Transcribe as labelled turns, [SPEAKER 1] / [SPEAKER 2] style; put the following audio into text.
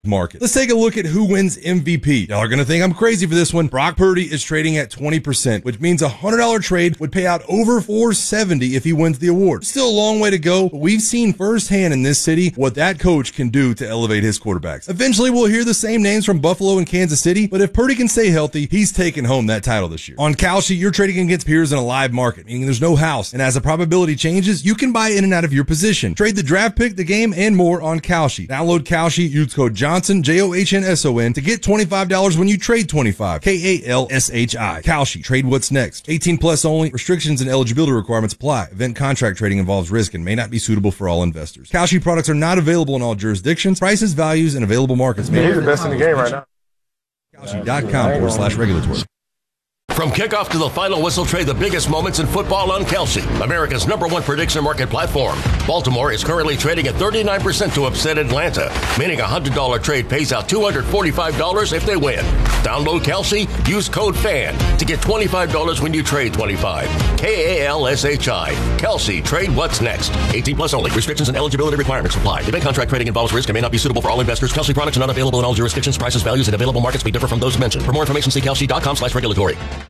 [SPEAKER 1] market. Let's take a look at who wins MVP. Y'all are going to think I'm crazy for this one. Brock Purdy is trading at 20%, which means a $100 trade would pay out over $470 if he wins the award. Still a long way to go, but we've seen firsthand in this city what that coach can do to elevate his quarterbacks. Eventually, we'll hear the same names from Buffalo and Kansas City, but if Purdy can stay healthy, he's taking home that title this year. On Kalshi, you're trading against peers in a live market, meaning there's no house, and as the probability changes, you can buy in and out of your position. Trade the draft pick, the game, and more on Kalshi. Download Kalshi, use code Johnson, JOHNSON, to get $25 when you trade 25. KALSHI. Kalshi. Trade what's next. 18 plus only. Restrictions and eligibility requirements apply. Event contract trading involves risk and may not be suitable for all investors. Kalshi products are not available in all jurisdictions. Prices, values, and available markets.
[SPEAKER 2] He's the best in the game right now.
[SPEAKER 1] Kalshi.com/regulatory.
[SPEAKER 3] From kickoff to the final whistle, trade the biggest moments in football on Kalshi, America's #1 prediction market platform. Baltimore is currently trading at 39% to upset Atlanta, meaning a $100 trade pays out $245 if they win. Download Kalshi, use code FAN to get $25 when you trade 25. KALSHI. Kalshi. Trade what's next. 18 plus only. Restrictions and eligibility requirements apply. Event contract trading involves risk and may not be suitable for all investors. Kalshi products are not available in all jurisdictions. Prices, values, and available markets may differ from those mentioned. For more information, see Kalshi.com/regulatory.